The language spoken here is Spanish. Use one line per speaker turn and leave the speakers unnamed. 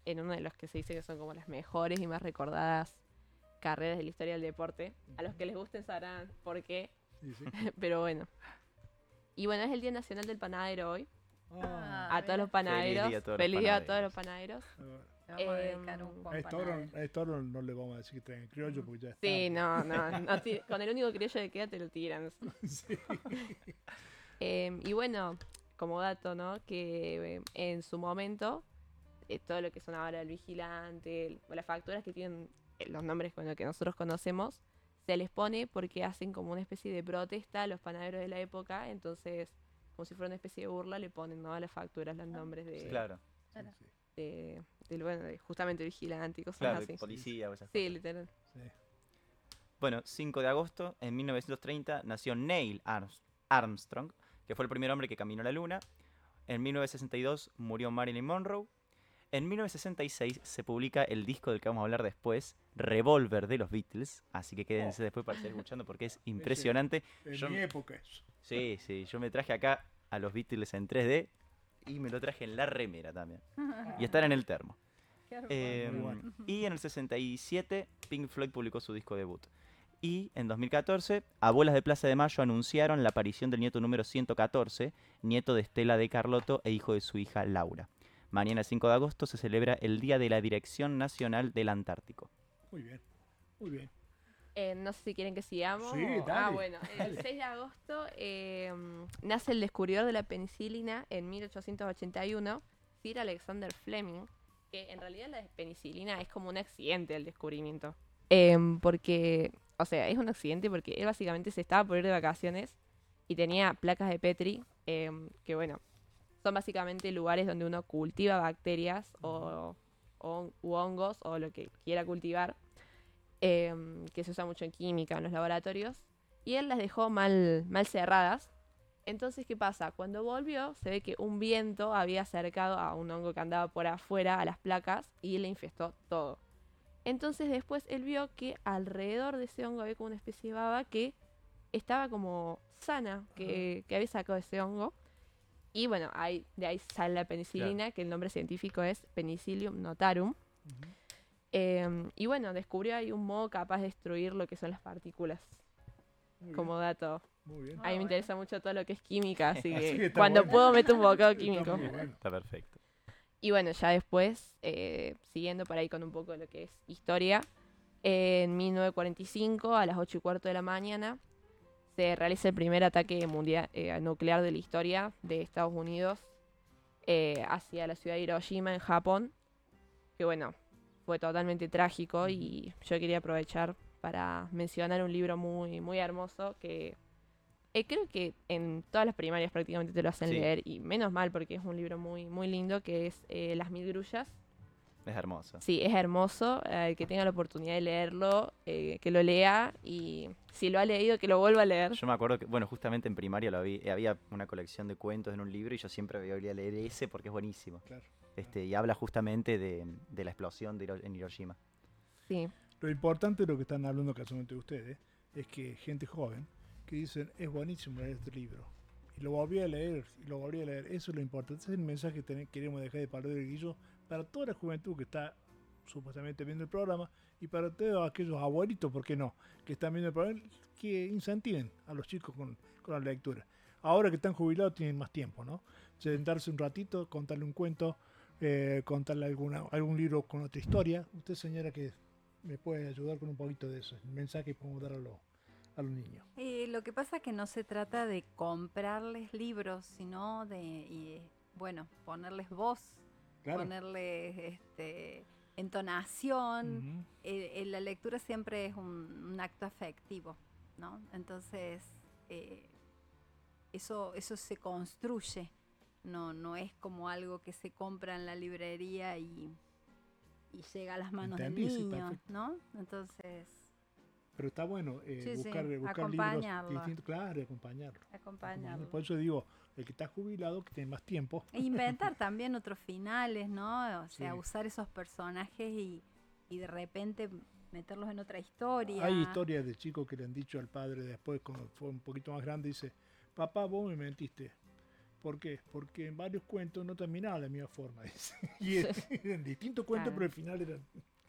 en uno de los que se dice que son como las mejores y más recordadas carreras de la historia del deporte. A los que les gusten sabrán por qué,
Sí, sí.
pero bueno. Y bueno, es el Día Nacional del Panadero hoy.
Ah,
A todos los
Feliz
panaderos.
día a todos los
Feliz día a todos los
panaderos.
panaderos.
a
Le vamos a dedicar un
a
Juan
esta hora,
Panadero.
a esta hora no le vamos a decir que traigan criollo porque ya está.
Sí, no, con el único criollo que queda te lo tiran.
Sí.
Y bueno, como dato, ¿no? Que en su momento, todo lo que son ahora el vigilante, las facturas que tienen los nombres con los que nosotros conocemos, se les pone porque hacen como una especie de protesta a los panaderos de la época, entonces, como si fuera una especie de burla, le ponen, ¿no?, a las facturas los nombres de,
Claro,
Sí, sí,
bueno, de justamente vigilante y cosas
claro,
así.
policía o esas
Sí,
cosas.
literal.
sí.
Bueno, 5 de agosto, en 1930, nació Neil Armstrong, que fue el primer hombre que caminó a la luna. En 1962 murió Marilyn Monroe. En 1966 se publica el disco del que vamos a hablar después, Revolver de los Beatles, así que quédense después para seguir escuchando porque es impresionante.
En
Yo-
mi época eso.
Sí, yo me traje acá a los Beatles en 3D y me lo traje en la remera también. Y están en el termo. Em,
Muy bueno.
Y en el 67 Pink Floyd publicó su disco debut. Y en 2014, Abuelas de Plaza de Mayo anunciaron la aparición del nieto número 114, nieto de Estela de Carlotto e hijo de su hija Laura. Mañana, 5 de agosto, se celebra el Día de la Dirección Nacional del Antártico.
Muy bien, muy bien.
No sé si quieren que sigamos.
Sí,
o-
dale,
bueno, el
dale.
6 de agosto nace el descubridor de la penicilina en 1881, Sir Alexander Fleming, que en realidad la penicilina es como un accidente del descubrimiento. Porque, o sea, es un accidente porque él básicamente se estaba por ir de vacaciones y tenía placas de Petri, que bueno, son básicamente lugares donde uno cultiva bacterias u hongos o lo que quiera cultivar, que se usa mucho en química, en los laboratorios, y él las dejó mal cerradas. Entonces, ¿qué pasa? Cuando volvió, se ve que un viento había acercado a un hongo que andaba por afuera a las placas y le infestó todo. Entonces, después él vio que alrededor de ese hongo había como una especie de baba que estaba como sana, que había sacado ese hongo. Y bueno, de ahí sale la penicilina, que el nombre científico es Penicillium notarum.
Ujú.
Y bueno, descubrió ahí un modo capaz de destruir lo que son las partículas,
Muy
como dato.
bien, muy bien.
A mí me
bueno.
interesa mucho todo lo que es química, así
Así que
que
está
cuando
bueno.
puedo meto un bocado
Está
químico.
muy bueno.
Está perfecto.
Y bueno, ya después, siguiendo por ahí con un poco de lo que es historia, en 1945, a las 8:15 de la mañana, se realiza el primer ataque mundial, nuclear de la historia de Estados Unidos hacia la ciudad de Hiroshima, en Japón, que bueno, fue totalmente trágico y yo quería aprovechar para mencionar un libro muy, muy hermoso que creo que en todas las primarias prácticamente te lo hacen
Sí.
leer, y menos mal porque es un libro muy, muy lindo, que es Las Mil Grullas.
Es hermoso.
Sí, es hermoso, el que tenga la oportunidad de leerlo, que lo lea, y si lo ha leído, que lo vuelva a leer.
Yo me acuerdo que, bueno, justamente en primaria había una colección de cuentos en un libro y yo siempre debería leer ese porque es buenísimo.
Claro.
Y habla justamente de la explosión en Hiroshima.
Sí,
Lo importante de lo que están hablando casualmente ustedes es que gente joven que dicen es buenísimo leer este libro. Y lo volví a leer, y lo volví a leer. Eso es lo importante. Ese es el mensaje que queremos dejar de Pablo del Guillo para toda la juventud que está supuestamente viendo el programa y para todos aquellos abuelitos, ¿por qué no?, que están viendo el programa, que incentiven a los chicos con la lectura. Ahora que están jubilados tienen más tiempo, ¿no? Sentarse un ratito, contarle un cuento, contarle algún libro con otra historia. Usted, señora, que me puede ayudar con un poquito de eso, el mensaje que podemos dar a los niños.
Lo que pasa es que no se trata de comprarles libros, sino de, bueno, ponerles voz,
Claro.
ponerles entonación.
Ujú.
La lectura siempre es un acto afectivo, ¿no? Entonces, eso se construye, no es como algo que se compra en la librería y llega a las manos del
Entendí, sí,
niño,
perfecto.
¿no? Entonces,
Pero está bueno
Sí, sí,
buscar libros
acompañarlo.
distintos, claro, y acompañarlo.
acompañarlo.
Por eso digo, el que está jubilado, que tiene más tiempo.
E inventar también otros finales, ¿no? O sea,
Sí.
usar esos personajes y de repente meterlos en otra historia.
Hay historias de chicos que le han dicho al padre después, cuando fue un poquito más grande, dice, papá, vos me mentiste. ¿Por qué? Porque en varios cuentos no terminaba de la misma forma. Dice. Y en distintos cuentos,
Claro.
pero al final eran...